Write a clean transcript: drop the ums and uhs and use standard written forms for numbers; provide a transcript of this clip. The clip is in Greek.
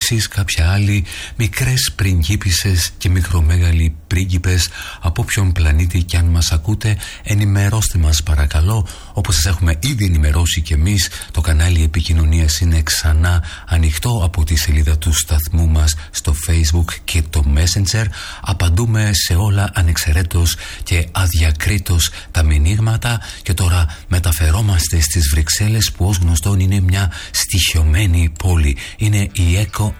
εσείς, κάποια άλλη, μικρές πριγκίπισσες και μικρομέγαλοι πρίγκιπες από όποιον πλανήτη κι αν μας ακούτε, ενημερώστε μας παρακαλώ. Όπως σας έχουμε ήδη ενημερώσει κι εμείς, το κανάλι επικοινωνίας είναι ξανά ανοιχτό από τη σελίδα του σταθμού μας στο Facebook και το Messenger. Απαντούμε σε όλα ανεξαιρέτως και αδιακρίτως τα μηνύματα. Και τώρα μεταφερόμαστε στις Βρυξέλλες, που ως γνωστόν είναι μια στοιχειωμένη πόλη. Είναι η Echo